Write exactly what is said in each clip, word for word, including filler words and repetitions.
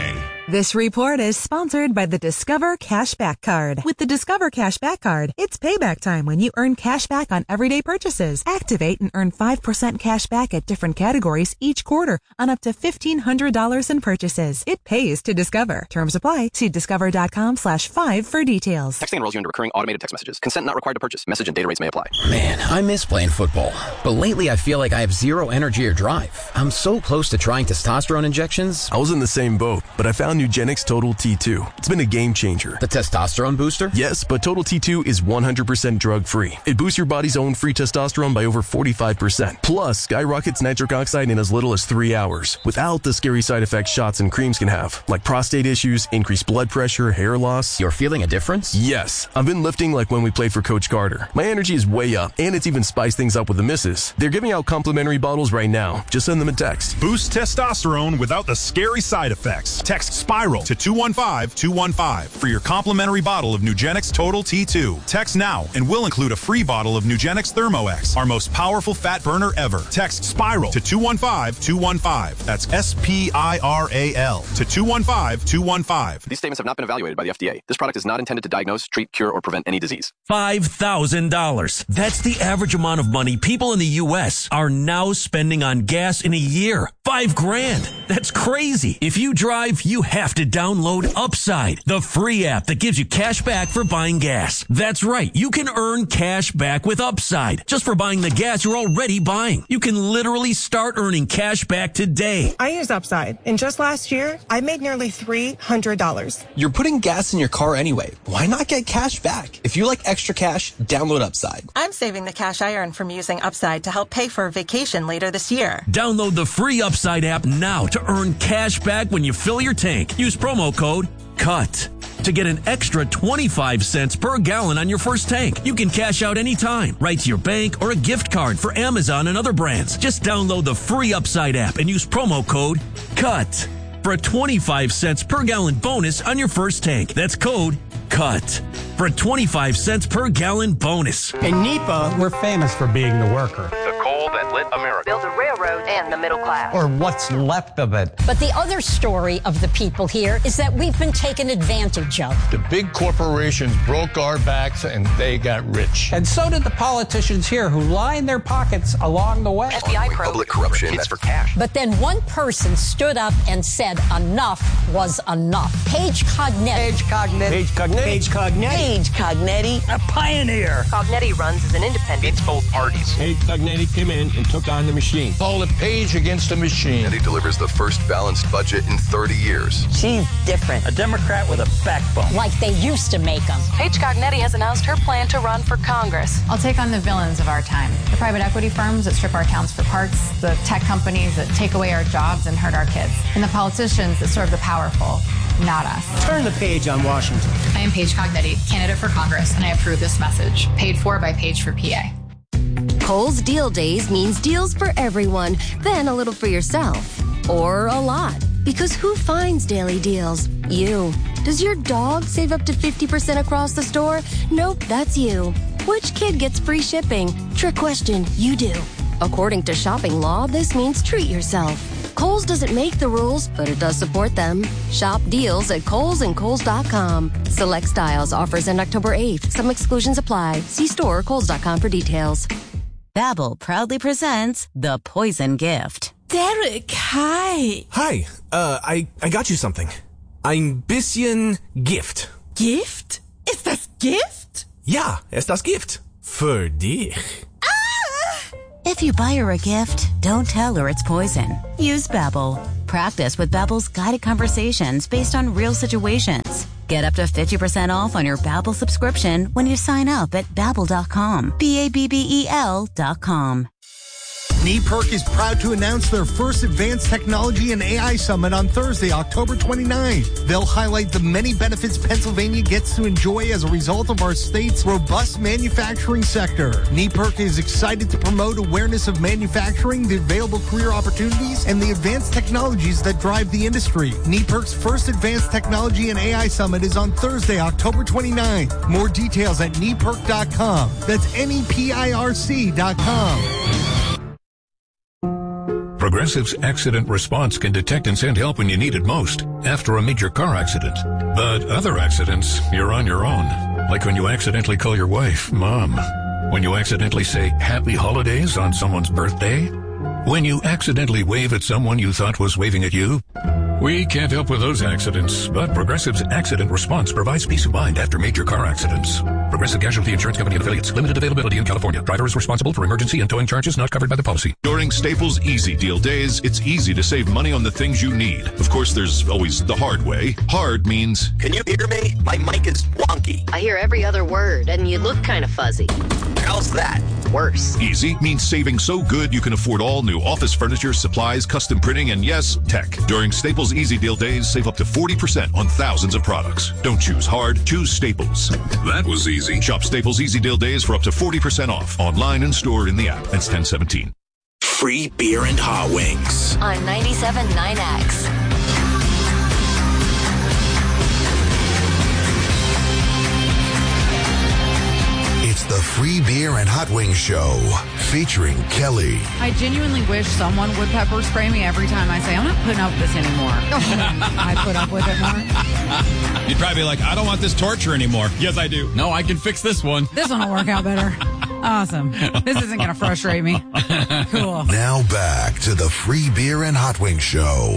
morning. This report is sponsored by the Discover Cashback Card. With the Discover Cashback Card, it's payback time when you earn cash back on everyday purchases. Activate and earn five percent cash back at different categories each quarter on up to fifteen hundred dollars in purchases. It pays to Discover. Terms apply. See discover.com slash five for details. Texting enrolls you into recurring automated text messages. Consent not required to purchase. Message and data rates may apply. Man, I miss playing football. But lately I feel like I have zero energy or drive. I'm so close to trying testosterone injections. I was in the same boat, but I found Nugenix Total T two. It's been a game changer. The testosterone booster? Yes, but Total T two is one hundred percent drug-free. It boosts your body's own free testosterone by over forty-five percent. Plus, skyrockets nitric oxide in as little as three hours, without the scary side effects shots and creams can have, like prostate issues, increased blood pressure, hair loss. You're feeling a difference? Yes. I've been lifting like when we played for Coach Carter. My energy is way up, and it's even spiced things up with the misses. They're giving out complimentary bottles right now. Just send them a text. Boost testosterone without the scary side effects. Text SPIRAL to two one five two one five for your complimentary bottle of Nugenix Total T two. Text now and we'll include a free bottle of Nugenix ThermoX, our most powerful fat burner ever. Text SPIRAL to two one five two one five. That's S P I R A L to two one five two one five. These statements have not been evaluated by the F D A. This product is not intended to diagnose, treat, cure, or prevent any disease. five thousand dollars. That's the average amount of money people in the U S are now spending on gas in a year. Five grand. That's crazy. If you drive, you have to download Upside, the free app that gives you cash back for buying gas. That's right. You can earn cash back with Upside just for buying the gas you're already buying. You can literally start earning cash back today. I use Upside, and just last year, I made nearly three hundred dollars. You're putting gas in your car anyway. Why not get cash back? If you like extra cash, download Upside. I'm saving the cash I earn from using Upside to help pay for a vacation later this year. Download the free Upside app now to earn cash back when you fill your tank. Use promo code CUT to get an extra twenty-five cents per gallon on your first tank. You can cash out anytime, right to your bank or a gift card for Amazon and other brands. Just download the free Upside app and use promo code CUT for a twenty-five cents per gallon bonus on your first tank. That's code CUT for a twenty-five cents per gallon bonus. In NEPA, we're famous for being the worker. The coal that lit America. Built a railroad and the middle class. Or what's left of it. But the other story of the people here is that we've been taken advantage of. The big corporations broke our backs and they got rich. And so did the politicians here who lined their pockets along the way. F B I probe. Public corruption. It's for cash. But then one person stood up and said enough was enough. Paige Cognetti. Paige Cognetti. Paige Cognetti. Paige Cognetti. Paige Cognetti. A pioneer. Cognetti runs as an independent. It's both parties. Paige Cognetti came in and took on the machine. Call it Paige against the machine. And he delivers the first balanced budget in thirty years. She's different. A Democrat with a backbone. Like they used to make them. Paige Cognetti has announced her plan to run for Congress. I'll take on the villains of our time. The private equity firms that strip our towns for parts, the tech companies that take away our jobs and hurt our kids, and the politicians that serve the powerful, not us. Turn the page on Washington. I am Paige Cognetti, candidate for Congress, and I approve this message. Paid for by Paige for P A. Kohl's Deal Days means deals for everyone, then a little for yourself. Or a lot. Because who finds daily deals? You. Does your dog save up to fifty percent across the store? Nope, that's you. Which kid gets free shipping? Trick question, you do. According to shopping law, this means treat yourself. Kohl's doesn't make the rules, but it does support them. Shop deals at Kohl's and Kohl's dot com. Select styles, offers end October eighth. Some exclusions apply. See store or Kohl's dot com for details. Babbel proudly presents The Poison Gift. Derek, hi. Hi, uh, I, I got you something. Ein bisschen Gift. Gift? Ist das Gift? Ja, ist das Gift. Für dich. If you buy her a gift, don't tell her it's poison. Use Babbel. Practice with Babbel's guided conversations based on real situations. Get up to fifty percent off on your Babbel subscription when you sign up at babbel dot com. B A B B E L dot com. N E P I R C is proud to announce their first Advanced Technology and A I Summit on Thursday, October twenty-ninth. They'll highlight the many benefits Pennsylvania gets to enjoy as a result of our state's robust manufacturing sector. N E P I R C is excited to promote awareness of manufacturing, the available career opportunities, and the advanced technologies that drive the industry. N E P I R C's first Advanced Technology and A I Summit is on Thursday, October twenty-ninth. More details at N E P I R C dot com. That's N E P I R C dot com. Progressive's accident response can detect and send help when you need it most, after a major car accident. But other accidents, you're on your own. Like when you accidentally call your wife, Mom. When you accidentally say Happy Holidays on someone's birthday. When you accidentally wave at someone you thought was waving at you. We can't help with those accidents, but Progressive's accident response provides peace of mind after major car accidents. Progressive Casualty Insurance Company and affiliates. Limited availability in California. Driver is responsible for emergency and towing charges not covered by the policy. During Staples Easy Deal days, it's easy to save money on the things you need. Of course, there's always the hard way. Hard means... Can you hear me? My mic is wonky. I hear every other word, and you look kind of fuzzy. How's that? Worse. Easy means saving so good you can afford all new office furniture, supplies, custom printing, and yes, tech. During Staples Easy Deal days, save up to forty percent on thousands of products. Don't choose hard, choose Staples. That was easy. Shop Staples Easy Deal days for up to forty percent off. Online and store in the app. That's ten seventeen. Free beer and hot wings. On ninety-seven point nine X. It's the Free Beer and Hot Wings Show, featuring Kelly. I genuinely wish someone would pepper spray me every time I say, I'm not putting up with this anymore. I put up with it more. You'd probably be like, I don't want this torture anymore. Yes, I do. No, I can fix this one. This one will work out better. Awesome. This isn't going to frustrate me. Cool. Now back to the Free Beer and Hot Wings Show.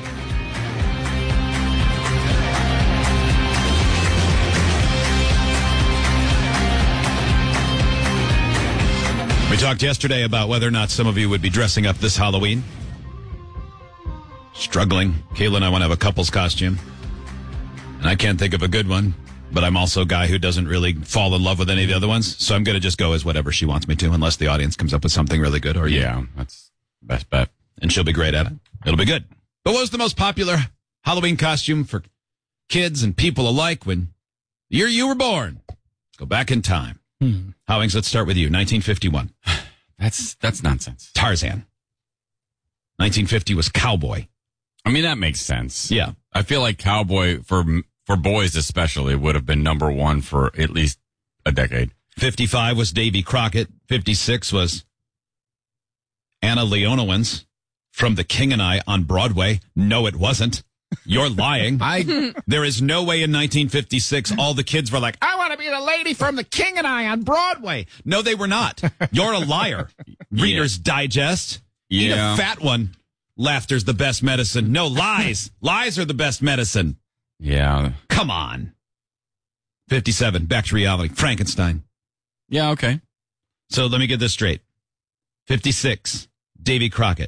We talked yesterday about whether or not some of you would be dressing up this Halloween. Struggling. Kayla and I want to have a couple's costume. And I can't think of a good one, but I'm also a guy who doesn't really fall in love with any of the other ones. So I'm going to just go as whatever she wants me to, unless the audience comes up with something really good. Or Yeah, you. That's the best bet. And she'll be great at it. It'll be good. But what was the most popular Halloween costume for kids and people alike when the year you were born? Let's go back in time. Hmm. Howings, let's start with you. nineteen fifty-one. That's that's nonsense. Tarzan. nineteen fifty was cowboy. I mean, that makes sense. Yeah. I feel like cowboy, for for boys especially, would have been number one for at least a decade. fifty-five was Davy Crockett. fifty-six was Anna Leonowens from The King and I on Broadway. No, it wasn't. You're lying. I. There is no way in nineteen fifty-six all the kids were like, I want to be the lady from The King and I on Broadway. No, they were not. You're a liar. Yeah. Reader's Digest. Eat Yeah. a fat one. Laughter's the best medicine. No, lies. Lies are the best medicine. Yeah. Come on. fifty-seven, back to reality. Frankenstein. Yeah, okay. So let me get this straight. fifty-six, Davy Crockett.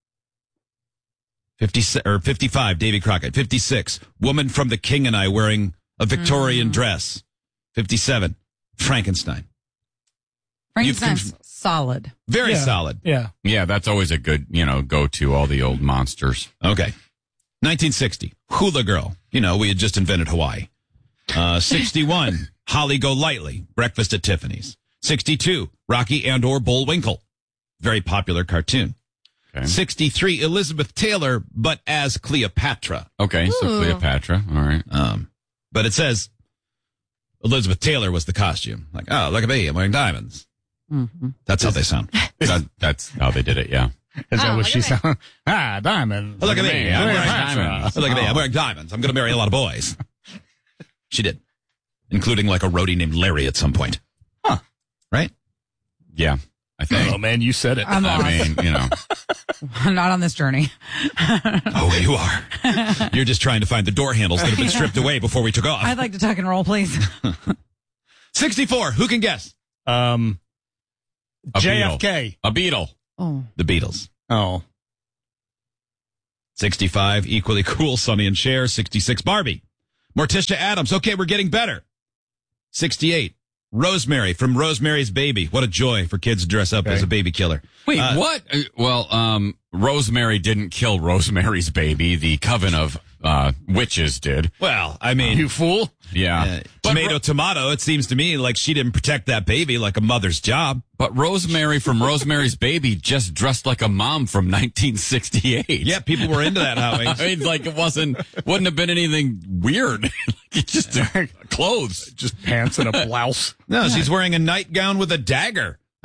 fifty or fifty-five, Davy Crockett. fifty-six, woman from The King and I wearing a Victorian mm. dress. fifty-seven, Frankenstein. Frankenstein's conf- solid. Very yeah. solid. Yeah. Yeah, that's always a good, you know, go to all the old monsters. Okay. nineteen sixty, Hula Girl. You know, we had just invented Hawaii. Uh, sixty-one, Holly Golightly, Breakfast at Tiffany's. sixty-two, Rocky and or Bullwinkle. Very popular cartoon. Okay. sixty-three, Elizabeth Taylor, but as Cleopatra. Okay, so Ooh. Cleopatra. All right. Um, but it says Elizabeth Taylor was the costume. Like, oh, look at me, I'm wearing diamonds. Mm-hmm. That's how they sound. that, that's how they did it, yeah. Is that oh, what she sounds? Ah, diamonds. Oh, look at me. me. I'm I'm wearing diamonds. diamonds. Oh, look at me. I'm wearing diamonds. I'm going to marry a lot of boys. She did. Including like a roadie named Larry at some point. Huh. Right? Yeah, I think. Oh, man, you said it. I'm I off. mean, you know. I'm not on this journey. Oh, you are. You're just trying to find the door handles that have been stripped away before we took off. I'd like to tuck and roll, please. sixty-four. Who can guess? Um, A J F K. Beetle. A Beetle. Oh. The Beatles. Oh. sixty-five, Equally Cool, Sonny and Cher. sixty-six, Barbie. Morticia Adams. Okay, we're getting better. sixty-eight, Rosemary from Rosemary's Baby. What a joy for kids to dress up okay. as a baby killer. Wait, uh, what? Well, um, Rosemary didn't kill Rosemary's Baby. The Coven of uh, Witches did. Well, I mean. You fool. Yeah. Uh, tomato, Ro- tomato. It seems to me like she didn't protect that baby like a mother's job. But Rosemary from Rosemary's Baby just dressed like a mom from nineteen sixty-eight. Yeah, people were into that, Howie. I mean, like it wasn't, wouldn't have been anything weird. Like it's just clothes. Just pants and a blouse. No, she's wearing a nightgown with a dagger.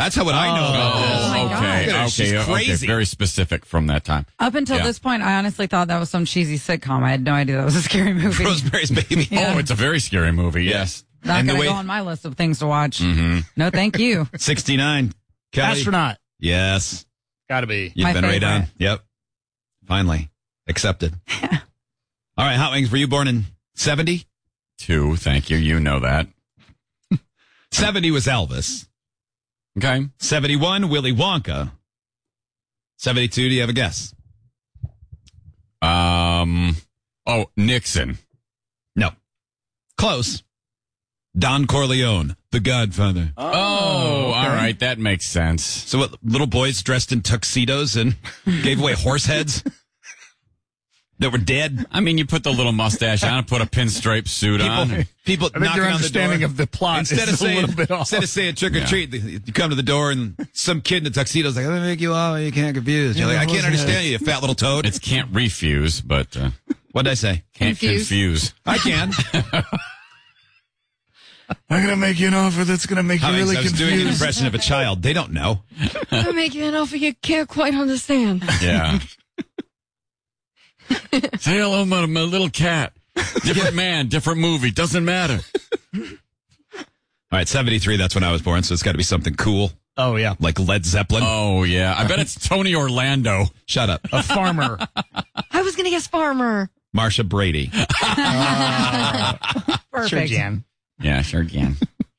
That's how would I know about this. Oh, my okay, God. okay, She's okay, crazy. Very specific from that time. Up until Yeah. this point, I honestly thought that was some cheesy sitcom. I had no idea that was a scary movie. Rosemary's Baby. Yeah. Oh, it's a very scary movie. Yes. Not And the going to way- go on my list of things to watch. Mm-hmm. No, thank you. sixty-nine. Kelly. Astronaut. Yes. Gotta be. You've My been right favorite. on. Yep. Finally. Accepted. All right, Hot Wings, were you born in seventy? Two, thank you. You know that. seventy was Elvis. Okay. seventy-one, Willy Wonka. seventy-two, do you have a guess? Um. Oh, Nixon. No. Close. Don Corleone, the Godfather. Oh, oh okay. All right. That makes sense. So what, little boys dressed in tuxedos and gave away horse heads that were dead? I mean, you put the little mustache on and put a pinstripe suit People, on. people I think knocking your on the understanding door. of the plot instead is of saying, a little bit off. Instead of saying trick or Yeah. treat, you come to the door and some kid in a tuxedo is like, let me make you all, you can't confuse. You're like, I can't understand you, you fat little toad. It's can't refuse, but uh, What'd I say? can't Confuse. confuse. I can. I'm going to make you an offer that's going to make you Hot Wings, really I was confused. doing an impression of a child. They don't know. I'm making an offer you can't quite understand. Yeah. Say hello, my, my little cat. Different man, different movie. Doesn't matter. All right, seventy-three, that's when I was born, so it's got to be something cool. Oh, yeah. Like Led Zeppelin. Oh, yeah. I bet it's Tony Orlando. Shut up. A farmer. I was going to guess farmer. Marsha Brady. Uh, Perfect. Sure, Jan. Yeah, sure can.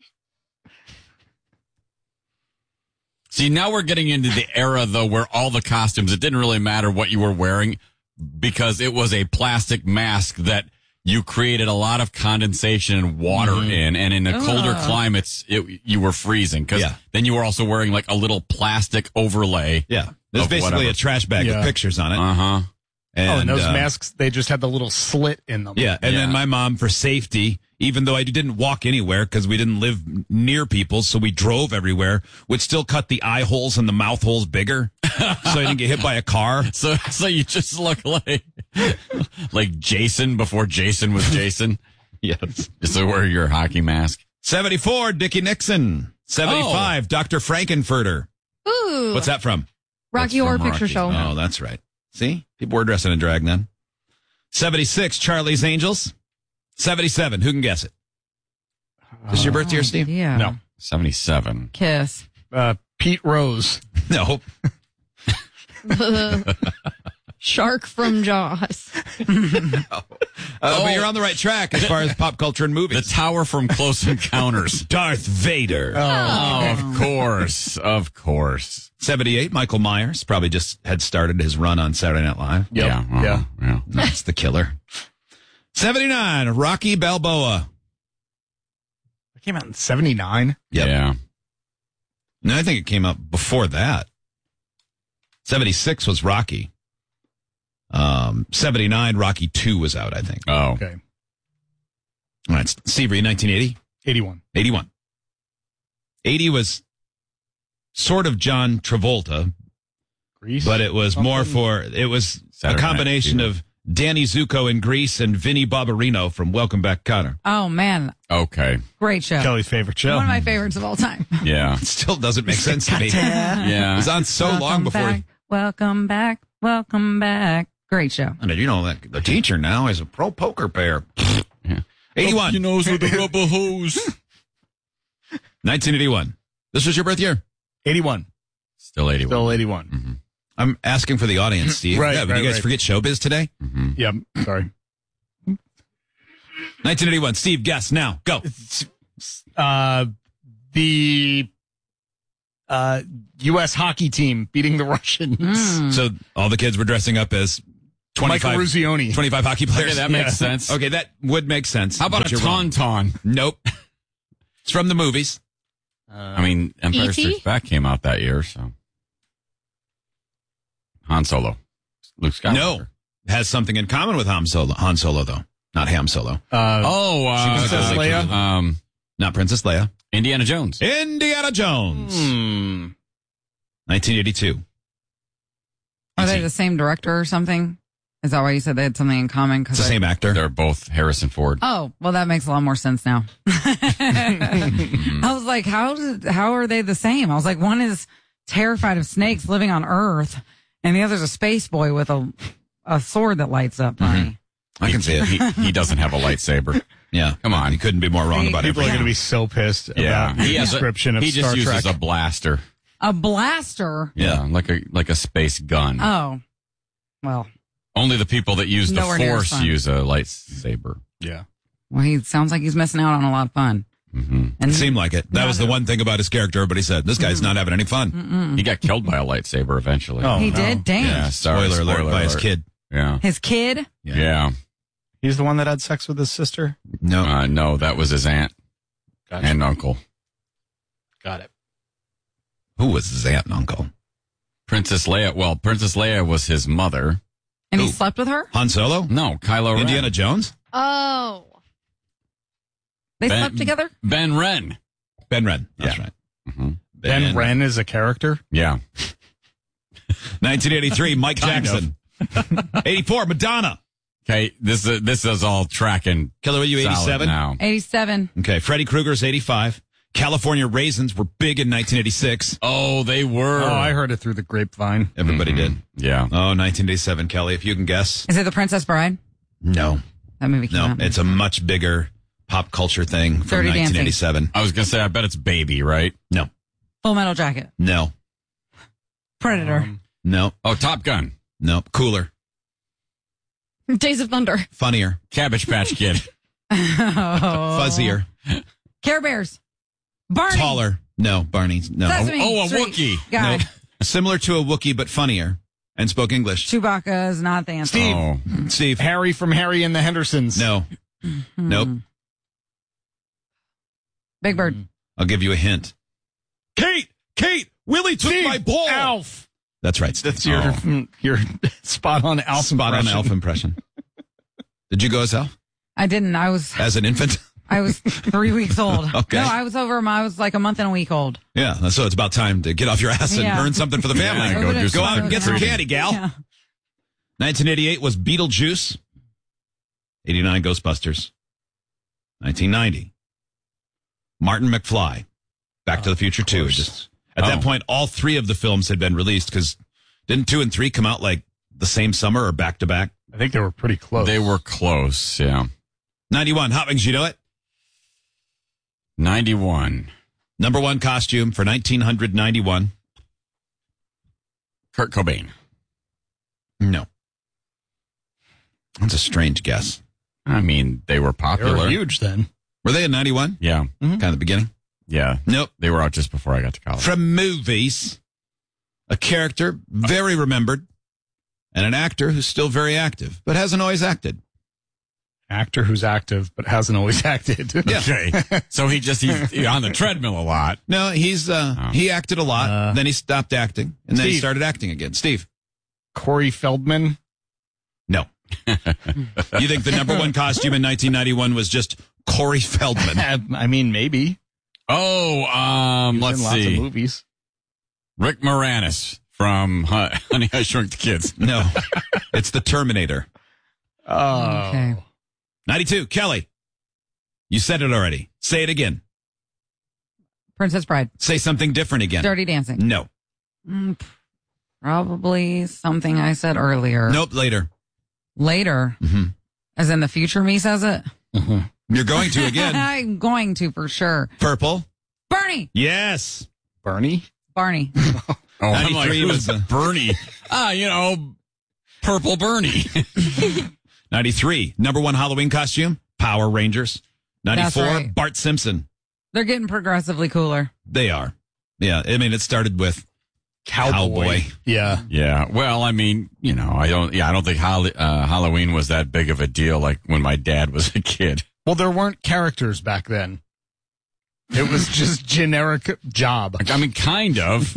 See, now we're getting into the era, though, where all the costumes, it didn't really matter what you were wearing because it was a plastic mask that you created a lot of condensation and water Mm-hmm. in. And in the colder Ugh. climates, it, you were freezing because Yeah. then you were also wearing like a little plastic overlay. Yeah. There's Of basically whatever. a trash bag Yeah. with pictures on it. Uh huh. And, oh, and those uh, masks, they just had the little slit in them. Yeah, and Yeah. then my mom, for safety, even though I didn't walk anywhere because we didn't live near people, so we drove everywhere, would still cut the eye holes and the mouth holes bigger so I didn't get hit by a car. So, so you just look like, like Jason before Jason was Jason. Yes. Just to wear your hockey mask. seventy-four, Dickie Nixon. seventy-five, Doctor Frankenfurter. Ooh. What's that from? Rocky That's Horror from Picture Rocky. Show. Oh, that's right. See? People were dressing in drag then. seventy-six, Charlie's Angels. seventy-seven, who can guess it? Is this your birthday, Steve? Yeah. No. seventy-seven. Kiss. Uh, Pete Rose. No. Shark from Jaws. Uh, But you're on the right track as far as pop culture and The movies. tower from Close Encounters. Darth Vader. Oh, of course. Of course. seventy-eight, Michael Myers. Probably just had started his run on Saturday Night Live. Yep. Yeah. uh-huh, Yeah. yeah. That's the killer. seventy-nine, Rocky Balboa. It came out in seventy-nine. Yep. Yeah. No, I think it came out before that. seventy-six was Rocky. Um, seventy-nine, Rocky two was out, I think. Oh. Okay. All right, Steve, were you nineteen eighty? eighty-one. eighty-one. eighty was sort of John Travolta, Grease. but it was more Something. for, it was Saturday a Night combination Fever. of Danny Zuko in Grease and Vinny Barbarino from Welcome Back, Kotter. Oh, man. Okay. Great show. Kelly's favorite show. One of my favorites of all time. Yeah. It still doesn't make sense to me. It Yeah. was on so long Welcome before. back, welcome back. Welcome back. Great show. I mean, you know, that the teacher now is a pro poker player. Yeah. eighty-one. Your nose with the rubber hose. nineteen eighty-one. This was your birth year? eighty-one. Still eighty-one. Still eighty-one. Mm-hmm. I'm asking for the audience, Steve. Right, Yeah, but right, you guys right. forget showbiz today? Mm-hmm. Yep. Sorry. nineteen eighty-one. Steve, guess now. Go. Uh, the uh, U S hockey team beating the Russians. Mm. So all the kids were dressing up as twenty-five, Michael Ruzioni. twenty-five hockey players. Okay, that makes Yeah. sense. Okay, that would make sense. How about but a you're wrong. tauntaun? Nope. It's from the movies. I mean, Empire E T? Strikes Back came out that year, so. Han Solo. Luke Skywalker. No. Has something in common with Han Solo, Han Solo though. Not Ham Solo. Uh, Oh, uh, Princess uh, Leia? Um, Not Princess Leia. Indiana Jones. Indiana Jones. hmm. nineteen eighty-two. Are they the same director or something? Is that why you said they had something in common? It's Because the same actor. They're both Harrison Ford. Oh, well, that makes a lot more sense now. I was like, how did, how are they the same? I was like, one is terrified of snakes living on Earth, and the other's a space boy with a a sword that lights up. Mm-hmm. I can see it. He, he doesn't have a lightsaber. Yeah. Come on. You couldn't be more wrong about it. People are Yeah. going to be so pissed Yeah. about the He has a- description of He just Star uses Trek. a blaster. A blaster. Yeah, like a like a space gun. Oh, well, Only the people that use the Nowhere near as Force fun. use a lightsaber. Yeah. well, he sounds like he's missing out on a lot of fun. Mm-hmm. And It seemed like it. That Not was the at- one thing about his character. Everybody said, this guy's not having any fun. Mm-mm. He got killed by a lightsaber eventually. Oh, he no. did. Dang. Yeah, sorry, Spoiler alert by his alert. kid. Yeah. His kid. Yeah. Yeah. He's the one that had sex with his sister? No. Uh, no, that was his aunt Gotcha. and uncle. Got it. Who was his aunt and uncle? Princess Leia. Well, Princess Leia was his mother. And he Who? slept with her? Han Solo? No, Kylo Ren. Indiana Jones? Oh. They Ben- slept together? Ben Wren. Ben Wren. That's Yeah. right. Mm-hmm. Ben Wren is a character? Yeah. nineteen eighty-three, Mike Kind Jackson. eighty-four, Madonna. Okay, this is this is all tracking. Killer, are you solid eighty-seven? now? eighty-seven. Okay, Freddy Krueger's eighty-five. California Raisins were big in nineteen eighty-six. Oh, they were. Oh, I heard it through the grapevine. Everybody Mhm. did. Yeah. Oh, nineteen eighty-seven, Kelly, if you can guess. Is it The Princess Bride? No. That movie came No, out. it's a much bigger pop culture thing from Dirty Dancing. nineteen eighty-seven. I was gonna say, I bet it's Baby, right? No. Full Metal Jacket. No. Predator. Um, No. Oh, Top Gun. No. Cooler. Days of Thunder. Funnier. Cabbage Patch Kid. Oh. Fuzzier. Care Bears. Barney. Taller. No, Barney. No. Sesame Oh, a Street. Wookiee. Got No. it. Similar to a Wookiee, but funnier. And spoke English. Chewbacca is not the answer. Steve. Oh. Steve. Harry from Harry and the Hendersons. No. Hmm. Nope. Big Bird. I'll give you a hint. Kate! Kate! Willie took Steve, my ball! Alf. That's right. Steve. That's your, Oh. your spot on Alf Spot on impression. Alf impression. Did you go as Alf? I didn't. I was As an infant? I was three weeks old. Okay. No, I was over. I was like a month and a week old. Yeah, so it's about time to get off your ass and Yeah. earn something for the family. Yeah, go do Go some out and get some trick-or-treating. candy, gal. Yeah. nineteen eighty-eight was Beetlejuice. eighty-nine, Ghostbusters. nineteen ninety, Martin McFly. Back to the Future two. Just, at that Oh. point, all three of the films had been released because didn't two and three come out like the same summer or back to back? I think they were pretty close. They were close, yeah. ninety-one, Hot Wings, you know it? ninety-one. Number one costume for nineteen ninety-one. Kurt Cobain. No. That's a strange guess. I mean, they were They popular. were huge then. Were they in ninety-one? Yeah. Kind of the beginning? Yeah. Nope. They were out just before I got to college. From movies, a character very remembered, and an actor who's still very active, but hasn't always acted. Actor who's active but hasn't always acted. Yeah. Okay. So he just, he's he's on the treadmill a lot. No, he's uh Oh. he acted a lot, Uh, then he stopped acting, and then he Steve. started acting again. Steve. Corey Feldman. No. You think the number one costume in nineteen ninety-one was just Corey Feldman? I mean, maybe. Oh, um, He's let's in lots see. of movies. Rick Moranis from Hu- Honey, I Shrunk the Kids. No. It's the Terminator. Oh. Okay. ninety-two, Kelly. You said it already. Say it again. Princess Bride. Say something different again. Dirty Dancing. No. Mm, probably something I said earlier. Nope, later. Later. Mm-hmm. As in the future me says it? You're going to again. I'm going to for sure. Purple. Bernie. Yes. Barney. Barney. Oh, I'm like, ninety-three who's was the- Bernie? Ah, you know, Purple Bernie. ninety-three, number one Halloween costume, Power Rangers. ninety-four, That's right. Bart Simpson. They're getting progressively cooler. They are. Yeah, I mean, it started with Cowboy. Cowboy. Yeah. Yeah. Well, I mean, you know, I don't, yeah, I don't think Hall- uh, Halloween was that big of a deal like when my dad was a kid. Well, there weren't characters back then. It was just generic job. I mean, kind of. I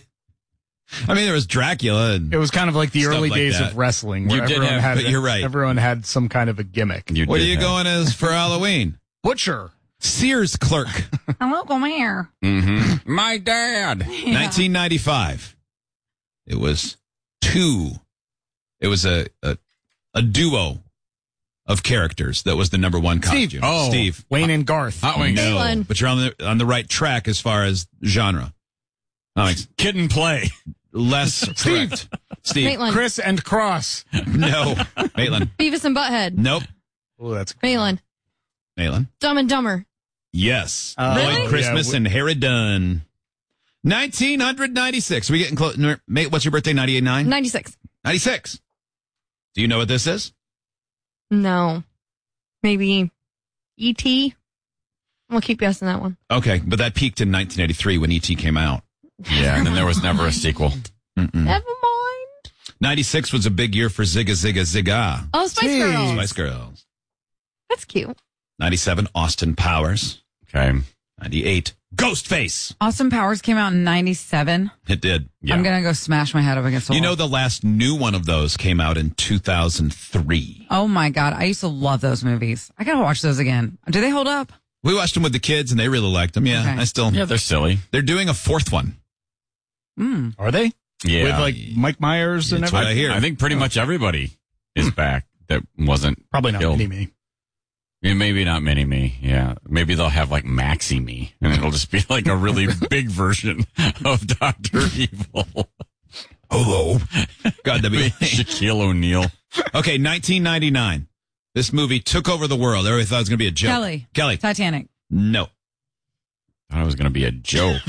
mean, there was Dracula. And It was kind of like the Stuff early like days that. of wrestling, where You did everyone have- had. but you're right. Everyone had some kind of a gimmick. You what are did you have- going as for Halloween? Butcher. Sears clerk. Hello, come here. Mm-hmm. My dad. nineteen ninety-five. It was two. It was a, a a duo of characters that was the number one costume. Steve. Oh, Steve. Wayne and Garth. Hot Wings. No, Maitland. but you're on the on the right track as far as genre. Oh, Kid and Play. less correct. Steve. Maitland. Chris and Cross. No. Maitland. Beavis and Butthead. Nope. Oh, that's Maitland. Maitland. Dumb and Dumber. Yes. Uh, Lloyd Really? Christmas Yeah, and Harry Dunn. nineteen ninety-six. We getting close. Mate, what's your birthday? ninety-eight nine? ninety-six. ninety-six. Do you know what this is? No. Maybe E T We'll keep guessing that one. Okay, but that peaked in nineteen eighty-three when E T came out. Yeah, and then there was never a sequel. Mm-mm. Never mind. ninety-six was a big year for Zigga Zigga Zigga. Oh, Spice Jeez. Girls. Spice Girls. That's cute. ninety-seven, Austin Powers. Okay. ninety-eight, Ghostface. Austin Powers came out in ninety-seven. It did. Yeah. I'm going to go smash my head up against the You wall. know, the last new one of those came out in two thousand three. Oh my God. I used to love those movies. I got to watch those again. Do they hold up? We watched them with the kids and they really liked them. Yeah, Okay. I still. Yeah, they're silly. They're doing a fourth one. Mm. Are they? Yeah. With like Mike Myers and That's what everything? I hear. I think pretty much everybody is back that wasn't Probably not killed. Mini-Me. Yeah, maybe not Mini Me. Yeah. Maybe they'll have like Maxi Me and it'll just be like a really big version of Doctor Evil. Hello. God, that'd be. Shaquille O'Neal. Okay, nineteen ninety-nine. This movie took over the world. Everybody thought it was going to be a joke. Kelly. Kelly. Titanic. No. Thought it was going to be a joke.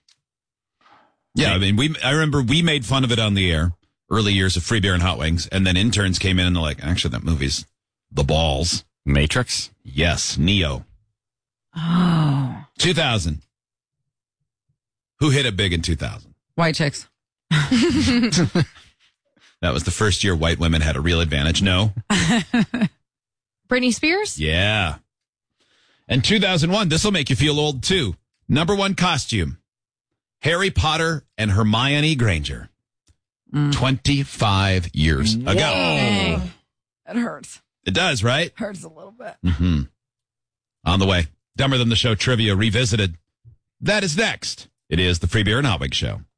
Yeah, I mean, we. I remember we made fun of it on the air, early years of Free Beer and Hot Wings, and then interns came in and they're like, actually, that movie's the balls. Matrix? Yes, Neo. Oh. two thousand. Who hit it big in two thousand? White chicks. That was the first year white women had a real advantage. No? Britney Spears? Yeah. And two thousand one, this will make you feel old too. Number one costume, Harry Potter and Hermione Granger. Mm. twenty-five years ago. Dang. It hurts. It does, right? Hurts a little bit. Mm-hmm. On the way, Dumber Than the Show trivia revisited. That is next. It is the Free Beer and Hot Wings Show.